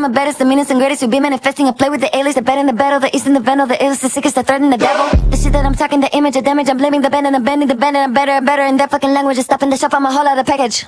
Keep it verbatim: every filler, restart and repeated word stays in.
I'm a baddest, the meanest and greatest. We be manifesting, I play with the aliens, the bad and the battle, the east and the venom, the illest, the sickest, the threat and the devil. The shit that I'm talking, the image, the damage, I'm blaming the band and I'm bending the band and I'm better and better in that fucking language. Just stopping the shop, I'm a whole lot of package.